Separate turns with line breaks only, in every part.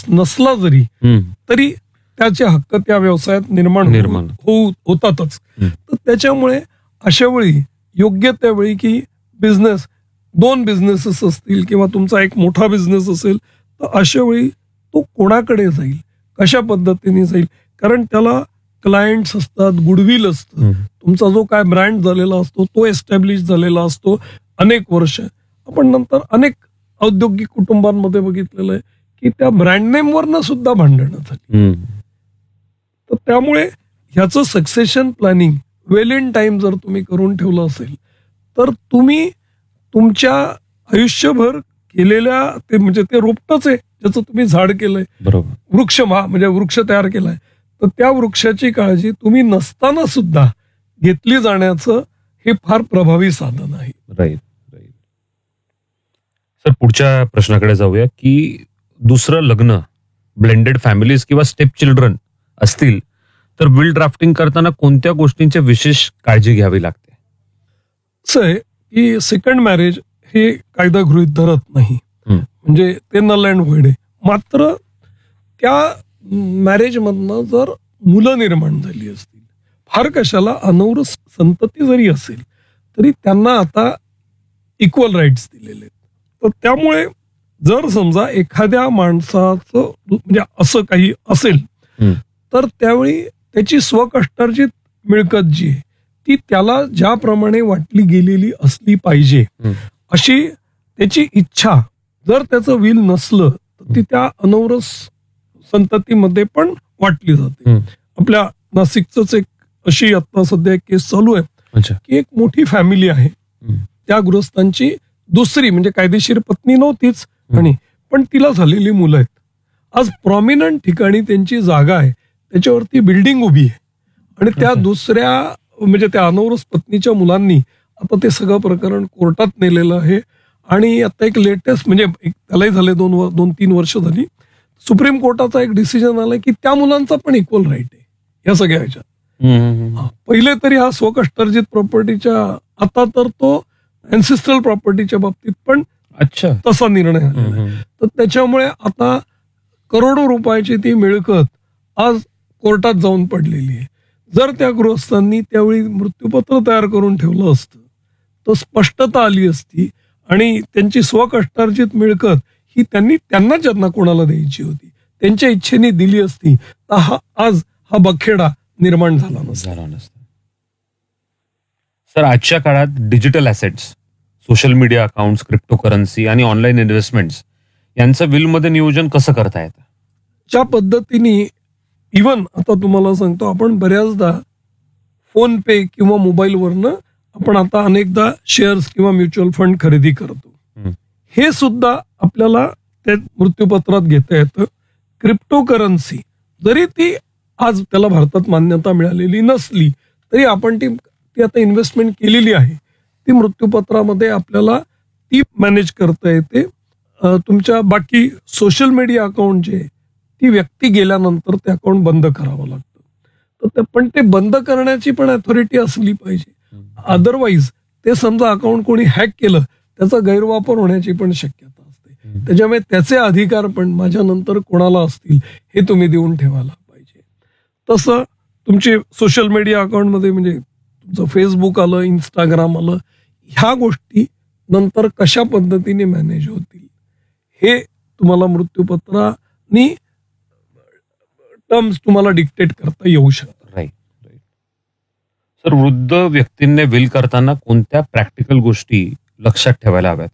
नसला जरी तरी त्याचे हक्क त्या व्यवसायात निर्माण होतातच. तर त्याच्यामुळे अशा वेळी योग्य त्यावेळी की बिझनेस 2 बिझनेसेस असतील किंवा तुमचा एक मोठा बिझनेस असेल तर अशा वेळी तो कोणाकडे जाईल, कशा पद्धतीने जाईल, कारण त्याला क्लायंट्स असतात, गुडविल असतं, तुमचा जो काय ब्रँड झालेला असतो तो एस्टॅब्लिश झालेला असतो अनेक वर्ष. आपण नंतर अनेक औद्योगिक कुटुंबांमध्ये बघितलेलं आहे की त्या ब्रँड नेमवरनं सुद्धा भांडणं झाली. तर त्यामुळे ह्याचं succession planning well in time जर तुम्ही करून ठेवलं असेल तर तुम्ही तुमच्या आयुष्यभर केलेल्या ते म्हणजे ते रोपटच आहे ज्याचं तुम्ही झाड केलंय,
बरोबर,
वृक्ष म्हणजे वृक्ष तयार केलाय, तर त्या वृक्षाची काळजी तुम्ही नसताना सुद्धा घेतली जाण्याचं हे फार प्रभावी साधन आहे.
Right right. सर, पुढच्या प्रश्नाकडे जाऊया की दुसरं लग्न, ब्लेंडेड फॅमिलीज किंवा स्टेप चिल्ड्रन असतील तर विल ड्राफ्टिंग करताना कोणत्या गोष्टींची विशेष काळजी घ्यावी लागते?
असं आहे की सेकंड मॅरेज हे कायदा गृहीत धरत नाही, म्हणजे ते नल अँड व्हॉइड आहे. मात्र त्या मॅरेजमधनं जर मुलं निर्माण झाली असतील, फार कशाला अनौरस संतती जरी असेल तरी त्यांना आता इक्वल राईट्स दिलेले आहेत. तर त्यामुळे जर समजा एखाद्या माणसाचं म्हणजे असं काही असेल तर त्यावेळी त्याची स्वकष्टार्जित मिळकत जी आहे ती त्याला ज्याप्रमाणे वाटली गेलेली असली पाहिजे अशी त्याची इच्छा जर त्याचं विल नसलं तर ती त्या अनौरस संततीमध्ये पण वाटली जाते. आपल्या नाशिकच एक अशी आता सध्या एक केस चालू आहे की एक मोठी फॅमिली आहे, त्या गृहस्थांची दुसरी म्हणजे कायदेशीर पत्नी नव्हतीच आणि पण तिला झालेली मुलं आहेत. आज प्रॉमिनंट ठिकाणी त्यांची जागा आहे, त्याच्यावरती बिल्डिंग उभी आहे आणि त्या दुसऱ्या म्हणजे त्या अनौरस पत्नीच्या मुलांनी आता ते सगळं प्रकरण कोर्टात नेलेलं आहे. आणि आता एक लेटेस्ट म्हणजे त्यालाही झाले 2-3 वर्ष झाली, सुप्रीम कोर्टाचा एक डिसिजन आलाय की त्या मुलांचा पण इक्वल राईट आहे या सगळ्या ह्याच्यात. पहिले तरी हा स्वकष्टार्जित प्रॉपर्टीच्या, आता तर तो अँसिस्ट्रल प्रॉपर्टीच्या बाबतीत पण तसा निर्णय आलेला. तर त्याच्यामुळे आता करोडो रुपयाची ती मिळकत आज कोर्टात जाऊन पडलेली आहे. जर त्या गृहस्थांनी त्यावेळी मृत्यूपत्र तयार करून ठेवलं असतं तर स्पष्टता आली असती आणि त्यांची स्वकष्टार्जित मिळकत ही त्यांना ज्यांना कोणाला द्यायची होती त्यांच्या इच्छेने दिली असती तर आज हा बखेडा निर्माण झाला नसता.
सर, आजच्या काळात digital assets, social media accounts, cryptocurrency आणि ऑनलाईन इन्व्हेस्टमेंट्स यांचं विलमध्ये नियोजन कसं करता येतं?
ज्या पद्धतीने इव्हन आता तुम्हाला सांगतो, आपण बऱ्याचदा फोन पे किंवा मोबाईलवरनं आपण आता अनेकदा शेअर्स किंवा म्युच्युअल फंड खरेदी करतो. हे सुद्धा आपल्याला त्या मृत्यूपत्रात घेता येतं. क्रिप्टोकरन्सी जरी ती आज त्याला भारतात मान्यता मिळालेली नसली तरी आपण ती आता इन्व्हेस्टमेंट केलेली आहे, ती मृत्यूपत्रामध्ये आपल्याला ती मॅनेज करता येते. तुमच्या बाकी सोशल मीडिया अकाउंट जे ती व्यक्ती गेल्यानंतर ते अकाउंट बंद करावं लागतं. तर पण ते बंद करण्याची पण अथॉरिटी असली पाहिजे. अदरवाईज ते समजा अकाउंट कोणी हॅक केलं त्याचा गैरवापर होण्याची पण शक्यता असते. त्याच्यामुळे त्याचे अधिकार पण माझ्यानंतर कोणाला असतील हे तुम्ही देऊन ठेवायला पाहिजे. तसं तुमची सोशल मीडिया अकाउंटमध्ये म्हणजे तुमचं फेसबुक आलं, इंस्टाग्राम आलं, ह्या गोष्टी नंतर कशा पद्धतीने मॅनेज होतील हे तुम्हाला मृत्यूपत्रानी टर्म्स तुम्हाला डिक्टेट करता येऊ शकतात.
Right right. सर, वृद्ध व्यक्तींनी विल करताना कोणत्या प्रॅक्टिकल गोष्टी लक्षात ठेवायला हव्यात?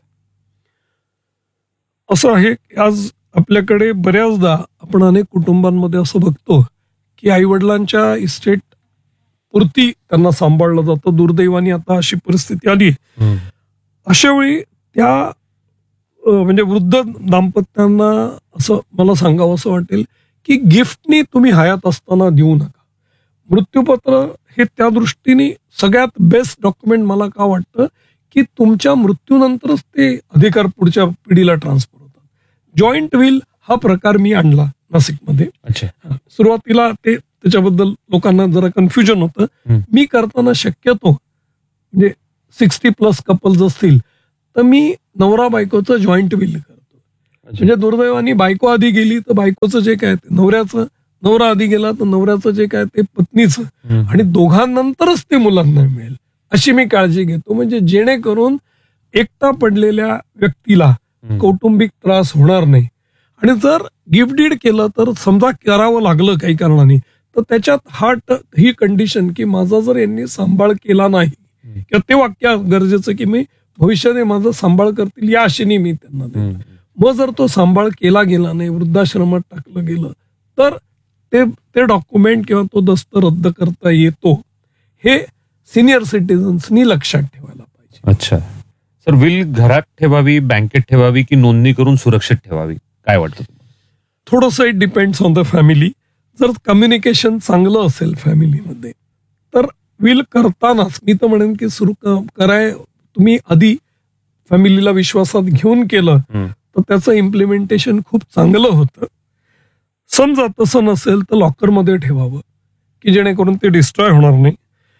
असं आहे की आज आपल्याकडे बऱ्याचदा आपण अनेक कुटुंबांमध्ये असं बघतो की आईवडिलांच्या इस्टेट पुरती त्यांना सांभाळलं जातं. दुर्दैवाने आता अशी परिस्थिती आली. अशा वेळी त्या म्हणजे वृद्ध दाम्पत्यांना असं मला सांगावं असं वाटेल की गिफ्टनी तुम्ही हयात असताना देऊ नका. मृत्यूपत्र हे त्या दृष्टीने सगळ्यात बेस्ट डॉक्युमेंट मला का वाटतं की तुमच्या मृत्यूनंतरच ते अधिकार पुढच्या पिढीला ट्रान्सफर होतात. जॉईंट विल हा प्रकार मी आणला नाशिकमध्ये. सुरुवातीला त्याच्याबद्दल लोकांना जरा कन्फ्युजन होतं. मी करताना शक्यतो म्हणजे 60+ कपल्स असतील तर मी नवरा बायकोचं जॉईंट विल करतो. म्हणजे दुर्दैवाने बायको आधी गेली तर बायकोचं जे काय ते नवऱ्याचं, नवरा आधी गेला तर नवऱ्याचं जे काय ते पत्नीचं, आणि दोघांनंतरच ते मुलांना मिळेल अशी मी काळजी घेतो. म्हणजे जेणेकरून एकटा पडलेल्या व्यक्तीला कौटुंबिक त्रास होणार नाही. आणि जर गिफ्ट डीड केलं तर समजा करावं लागलं काही कारणाने, तर त्याच्यात ही कंडिशन की माझा जर यांनी सांभाळ केला नाही, किंवा ते वाक्य गरजेचं की मी भविष्याने माझा सांभाळ करतील या आशेने मी त्यांना देतो. मग जर तो सांभाळ केला गेला नाही, वृद्धाश्रमात टाकलं गेलं, तर ते डॉक्युमेंट किंवा तो दस्त रद्द करता येतो. हे सिनियर सिटीजन्सनी लक्षात ठेवायला पाहिजे.
अच्छा सर, विल घरात ठेवावी, बँकेत ठेवावी की नोंदणी करून सुरक्षित ठेवावी, काय वाटतं तुम्हाला?
थोडंसं it depends on the family. जर कम्युनिकेशन चांगलं असेल फॅमिलीमध्ये तर विल करतानाच मी तर म्हणेन की तुम्ही आधी फॅमिलीला विश्वासात घेऊन केलं तर त्याचं इम्प्लिमेंटेशन खूप चांगलं होतं. समजा तसं नसेल तर लॉकरमध्ये ठेवावं की जेणेकरून ते डिस्ट्रॉय होणार नाही.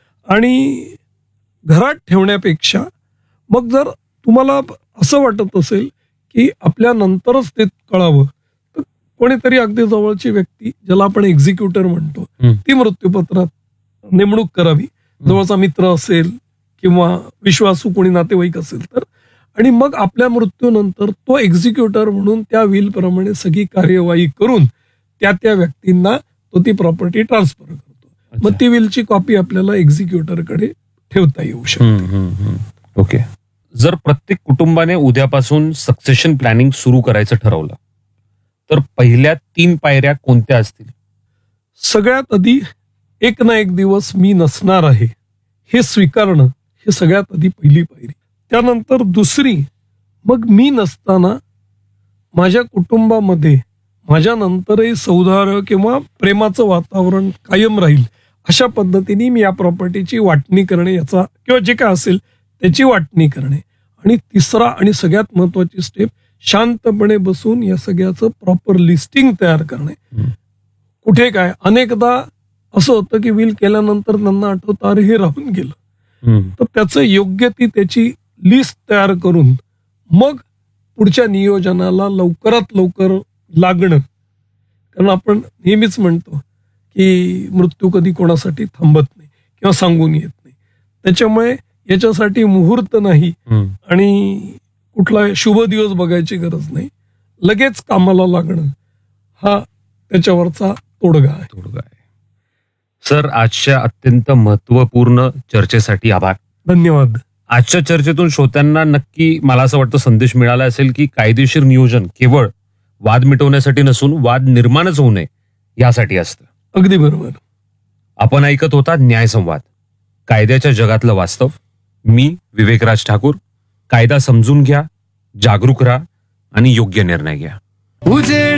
आणि घरात ठेवण्यापेक्षा मग जर तुम्हाला असं वाटत असेल की आपल्या नंतरच ते कळावं, तर कोणीतरी अगदी जवळची व्यक्ती, ज्याला आपण एक्झिक्युटर म्हणतो, ती मृत्यूपत्रात नेमणूक करावी. जवळचा मित्र असेल किंवा विश्वासू कोणी नातेवाईक असेल तर. आणि मग आपल्या मृत्यूनंतर तो एक्झिक्युटर म्हणून त्या विल प्रमाणे सगळी कार्यवाही करून त्या व्यक्तींना तो ती प्रॉपर्टी ट्रान्सफर करतो. मग ती विलची कॉपी आपल्याला एक्झिक्युटरकडे ठेवता येऊ शकते.
ओके. जर प्रत्येक कुटुंबाने उद्यापासून सक्सेशन प्लॅनिंग सुरू करायचं ठरवलं तर पहिल्या 3 पायऱ्या कोणत्या असतील?
सगळ्यात आधी एक ना एक दिवस मी नसणार आहे हे स्वीकारणं, हे सगळ्यात आधी पहिली पायरी. त्यानंतर दुसरी, मग मी नसताना माझ्या कुटुंबामध्ये माझ्या नंतरही सौहार्द किंवा प्रेमाचं वातावरण कायम राहील अशा पद्धतीने मी या प्रॉपर्टीची वाटणी करणे, याचा किंवा जे काय असेल त्याची वाटणी करणे. आणि तिसरा आणि सगळ्यात महत्वाची स्टेप, शांतपणे बसून या सगळ्याचं प्रॉपर लिस्टिंग तयार करणे. कुठे काय, अनेकदा असं होतं की विल केल्यानंतर त्यांना आठवतं अरे हे राहून गेलं, तर त्याचं योग्य ती त्याची लिस्ट तयार करून मग पुढच्या नियोजनाला लवकरात लवकर लागणं. कारण आपण नेहमीच म्हणतो की मृत्यू कधी कोणासाठी थांबत नाही किंवा सांगून येत नाही. त्याच्यामुळे याच्यासाठी मुहूर्त नाही आणि कुठला शुभ दिवस बघायची गरज नाही, लगेच कामाला लागणं हा त्याच्यावरचा तोडगा आहे.
सर, आजच्या अत्यंत महत्वपूर्ण चर्चेसाठी आभार.
धन्यवाद.
आजच्या चर्चेतून श्रोत्यांना नक्की मला असं वाटतं संदेश मिळाला असेल की कायदेशीर नियोजन केवळ वाद मिटवण्यासाठी नसून वाद निर्माणच होऊ नये यासाठी असतं.
अगदी बरोबर.
आपण ऐकत होता न्याय संवाद, कायद्याच्या जगातलं वास्तव. मी विवेकराज ठाकूर. कायदा समजून घ्या, जागरूक राहा आणि योग्य निर्णय घ्या.
उजेड